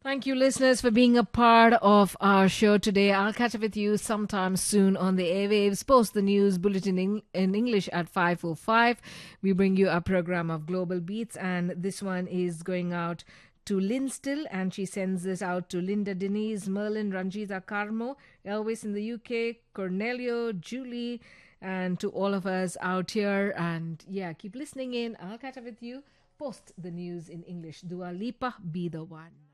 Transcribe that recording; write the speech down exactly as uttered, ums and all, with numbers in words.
Thank you, listeners, for being a part of our show today. I'll catch up with you sometime soon on the airwaves. Post the news bulletin in, in English at five oh five. We bring you a program of Global Beats, and this one is going out to Lynn Still, and she sends this out to Linda Denise, Merlin, Ranjita Carmo, Elvis in the U K, Cornelio, Julie, and to all of us out here. And yeah, keep listening in. I'll catch up with you. Post the news in English. Dua Lipa, Be the One.